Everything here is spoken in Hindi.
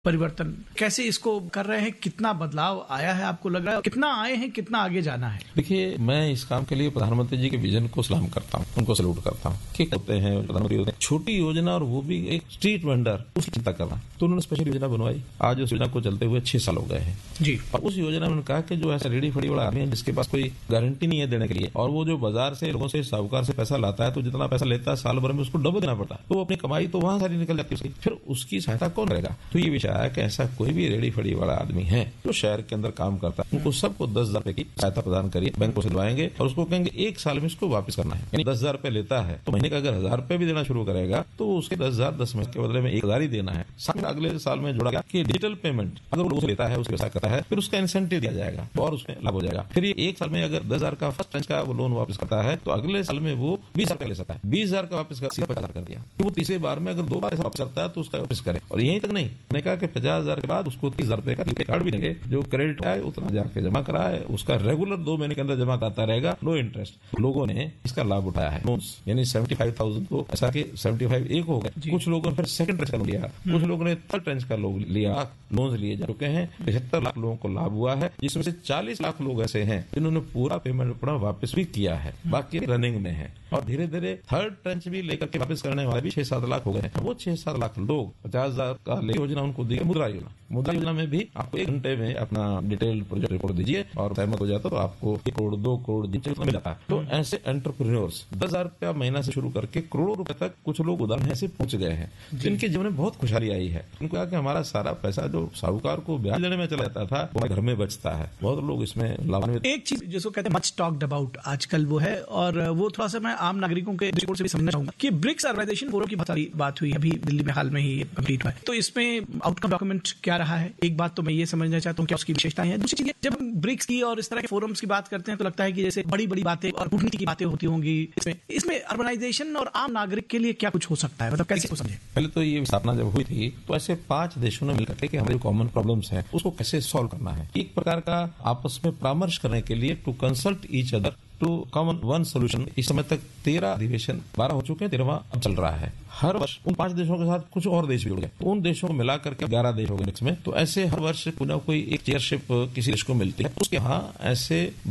परिवर्तन कैसे इसको कर रहे हैं, कितना बदलाव आया है आपको लग रहा है, कितना आए हैं, कितना आगे जाना है? देखिए, मैं इस काम के लिए प्रधानमंत्री जी के विजन को सलाम करता हूँ, उनको सैल्यूट करता हूँ कि होते हैं प्रधानमंत्री होते हैं छोटी योजना और वो भी एक स्ट्रीट वेंडर उसकी चिंता कर रहा है, तो उन्होंने स्पेशल योजना बनवाई। आज उस योजना को चलते हुए 6 साल हो गए हैं जी। और उस योजना में उन्होंने कहा कि जो ऐसा रेडी फड़ी वाला आदमी है जिसके पास कोई गारंटी नहीं है देने के लिए और वो जो बाजार से लोगों से साहूकार से पैसा लाता है, तो जितना पैसा लेता है साल भर में उसको डबल देना पड़ता है, तो वो अपनी कमाई तो वहां सारी निकल जाती है उसकी, फिर उसकी सहायता कौन करेगा? तो ये विषय है कि ऐसा कोई भी रेडी फड़ी वाला आदमी है जो शहर के अंदर काम करता है, उनको सबको 10,000 रुपए की सहायता प्रदान करिए, बैंकों से दिलवाएंगे और उसको कहेंगे 1 साल में इसको वापस करना है। यानी 10,000 रुपए लेता है तो महीने का अगर 1,000 रुपए भी देना शुरू करेगा तो उसके 10,000 10 महीने के बदले में 1,000 ही देना है। साथ में अगले साल में जोड़ा गया कि डिजिटल पेमेंट अगर वो लोगों से लेता है, उसके व्यवसाय करता है, फिर उसका इंसेंटिव दिया जाएगा और उसमें लाभ हो जाएगा। फिर ये 1 साल में अगर 10,000 का फर्स्ट ट्रांच का वो लोन वापस करता है तो अगले साल में वो 20,000 का ले सकता है। 20,000 का वापस कर 50,000 कर दिया, वो तीसरे बार में अगर 2 बार ऐसा वापस करता है तो उसका वापस करे। और यहीं तक नहीं, मैंने कहा कि 50,000 के बाद उसको 30,000 रुपए का कार्ड भी देंगे, जो क्रेडिट है उतना जाके जमा करा है उसका रेगुलर 2 महीने के अंदर जमा करता रहेगा, नो इंटरेस्ट। लोगों ने इसका लाभ उठाया है। लोन्स यानी 75,000 को ऐसा कि 75 एक हो गए, कुछ लोगों ने फिर सेकंड ट्रेंच का लोन लिया, कुछ लोगों ने थर्ड ट्रेंच का लोन लिया, लोन लिए जा चुके हैं। 75 लाख लोगों को लाभ हुआ है, जिसमें से 40 लाख लोग ऐसे हैं जिन्होंने पूरा पेमेंट अपना वापस भी किया है, बाकी रनिंग में है और धीरे धीरे थर्ड ट्रेंच भी लेकर के वापस करने वाले भी 6-7 लाख हो गए हैं। वो 6-7 लाख लोग 50,000 का ले योजना उनको दी, मुद्रा योजना। मुद्रा योजना में भी आपको 1 घंटे में अपना डिटेल प्रोजेक्ट रिपोर्ट दीजिए और सहमत हो जाता तो आपको 1 करोड़ 2 करोड़ मिल जाता है। तो ऐसे एंटरप्रेन्योर्स 10,000 रुपया महीना से शुरू करके करोड़ों रुपए तक कुछ लोग उदाहरण ऐसे पहुंच गए हैं जिनके जीवन में बहुत खुशहाली आई है। उनको कहा कि हमारा सारा पैसा जो साहूकार को ब्याज देने में चला जाता था वो घर में बचता है। बहुत लोग इसमें लाभान्वित। एक चीज जिसको कहते हैं मच टॉक्ड अबाउट आजकल वो है, और वो थोड़ा सा मैं आम नागरिकों के दृष्टिकोण से भी समझना चाहूंगा कि ब्रिक्स ऑर्गेनाइजेशन फोरम की बहुत सारी बात हुई, अभी दिल्ली में हाल में ही कंप्लीट हुआ है, तो इसमें आउटकम डॉक्यूमेंट क्या रहा है? एक बात तो मैं ये समझना चाहता हूँ क्या उसकी विशेषताएं हैं। दूसरी चीज, जब हम ब्रिक्स की और इस तरह के फोरम्स की बात करते हैं तो लगता है कि जैसे बड़ी बड़ी बातें और कूटनीति की बातें होती होंगी। इसमें अर्बनाइजेशन और आम नागरिक के लिए क्या कुछ हो सकता है, मतलब कैसे को समझे? पहले तो ये स्थापना जब हुई थी तो ऐसे 5 देशों ने मिलकर के हमारे कॉमन प्रॉब्लम्स हैं उसको कैसे सॉल्व करना है, एक प्रकार का आपस में परामर्श करने के लिए to consult each other two common one solution. इस समय तक 13 अधिवेशन 12 हो चुके हैं, 13वां अब चल रहा है। हर वर्ष उन 5 देशों के साथ कुछ और देश भी जुड़ गए, उन देशों को मिला करके 11 देश हो गए इसमें। तो ऐसे हर वर्ष कोई एक चेयरशिप किसी देश को मिलती है, उसके यहाँ ऐसे